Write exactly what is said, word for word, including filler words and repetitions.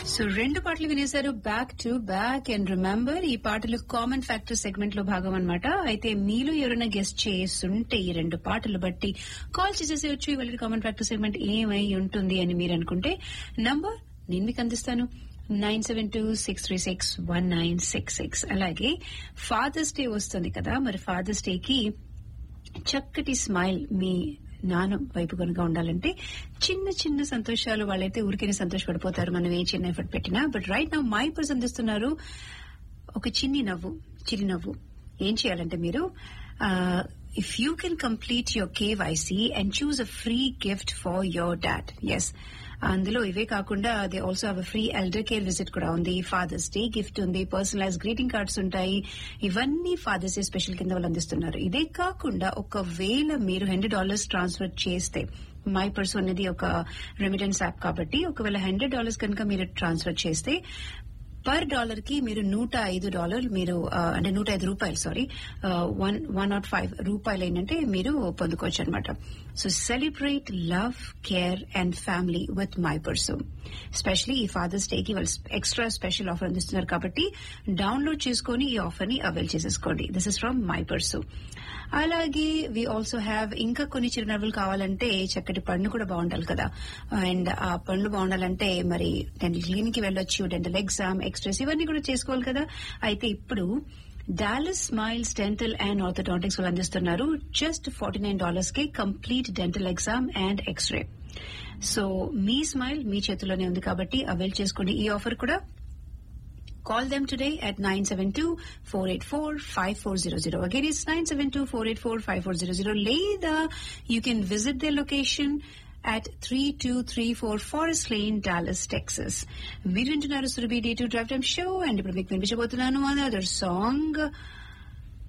So రెండు పాటలు వినేశారు back to back. And remember, ఈ పాటలు కామన్ ఫ్యాక్టర్ సెగ్మెంట్ లో భాగం అన్నమాట. అయితే మీలో ఎవరైనా గెస్ట్ చేస్తుంటే ఈ రెండు పాటలు బట్టి కాల్ చేసేసేయచ్చు. ఇవాళ కామన్ ఫ్యాక్టర్ సెగ్మెంట్ ఏమై ఉంటుంది అని మీరు అనుకుంటే నంబర్ నేను మీకు అందిస్తాను, nine seven two six three six one nine six six. అలాగే ఫాదర్స్ డే వస్తుంది కదా, మరి ఫాదర్స్ డే కి చక్కటి స్మైల్ మీ నాన్న వైపు కనుక ఉండాలంటే చిన్న చిన్న సంతోషాలు, వాళ్ళైతే ఊరికైనా సంతోషపడిపోతారు మనం ఏ చిన్న ఎఫర్ట్ పెట్టినా. But right now my person అందిస్తున్నారు ఒక చిన్ని నవ్వు, చిరునవ్వు. ఏం చేయాలంటే మీరు, if you can complete your KYC and choose a free gift for your dad. Yes, అందులో ఇవే కాకుండా they also have free elder care visit కూడా ఉంది, ఫాదర్స్ డే గిఫ్ట్ ఉంది, పర్సనలైజ్ గ్రీటింగ్ కార్డ్స్ ఉంటాయి. ఇవన్నీ ఫాదర్స్ డే స్పెషల్ కింద వాళ్ళు అందిస్తున్నారు. ఇదే కాకుండా ఒకవేళ మీరు హండ్రెడ్ డాలర్స్ ట్రాన్స్ఫర్ చేస్తే, మై పర్సన్ అనేది ఒక రెమిటెన్స్ యాప్ కాబట్టి, ఒకవేళ హండ్రెడ్ డాలర్స్ కనుక మీరు ట్రాన్స్ఫర్ చేస్తే పర్ డాలర్ కి మీరు నూట ఐదు డాలర్ మీరు అంటే నూట ఐదు రూపాయలు sorry one one not five రూపాయలు ఏంటంటే మీరు పొందుకోవచ్చు అనమాట. So celebrate love, care and family with my person. Especially ఈ ఫాదర్స్ డే కి వాళ్ళు ఎక్స్ట్రా స్పెషల్ ఆఫర్ అందిస్తున్నారు కాబట్టి డౌన్లోడ్ చేసుకుని ఈ ఆఫర్ ని అవైల్ చేసేసుకోండి. This is from my person. అలాగే వి ఆల్సో హ్యావ్ ఇంకా కొన్ని చిరునవ్వులు కావాలంటే చక్కటి పండ్లు కూడా బాగుండాలి కదా. అండ్ ఆ పండ్లు బాగుండాలంటే మరి డెంటల్ క్లినిక్ కి వెళ్ళొచ్చు, డెంటల్ ఎగ్జామ్, ఎక్స్ప్రెస్ ఇవన్నీ కూడా చేసుకోవాలి కదా. అయితే ఇప్పుడు Dallas smiles dental and orthodontics వాళ్ళు అందిస్తున్నారు జస్ట్ ఫార్టీ నైన్ డాలర్స్ కి complete dental exam and x ray. So me smile మీ చేతిలోనే ఉంది కాబట్టి అవైల్ చేసుకోండి ఈ ఆఫర్ కూడా. Call them today at nine seven two, four eight four, five four zero zero. Again, it's nine seven two, four eight four, five four zero zero. లేదా you can visit their location at three two three four Forest Lane, Dallas, Texas. మీరు వింటున్నారు Surabhi day to drive time show. And ఇప్పుడు మీకు వినిపించబోతున్నాను another song.